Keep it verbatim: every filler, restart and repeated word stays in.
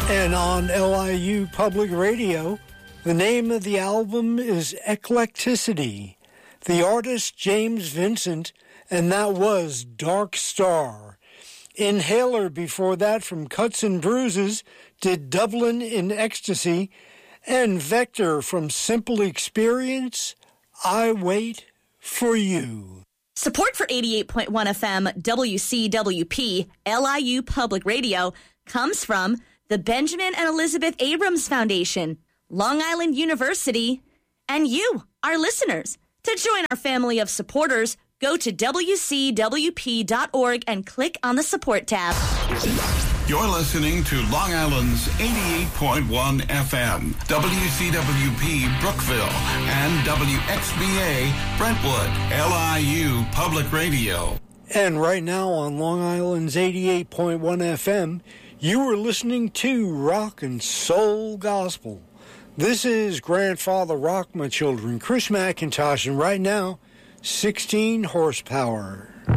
And on L I U Public Radio, the name of the album is Eclecticity. The artist, James Vincent, and that was Dark Star. Inhaler before that from Cuts and Bruises did Dublin in Ecstasy, and Vector from Simple Experience, I Wait for You. Support for eighty-eight point one F M W C W P L I U Public Radio comes from the Benjamin and Elizabeth Abrams Foundation, Long Island University, and you, our listeners. To join our family of supporters, go to W C W P dot org and click on the support tab. You're listening to Long Island's eighty-eight point one F M, W C W P Brookville, and W X B A Brentwood, L I U Public Radio. And right now on Long Island's eighty-eight point one F M, you are listening to Rock and Soul Gospel. This is Grandfather Rock, my children, Chris McIntosh, and right now, sixteen horsepower.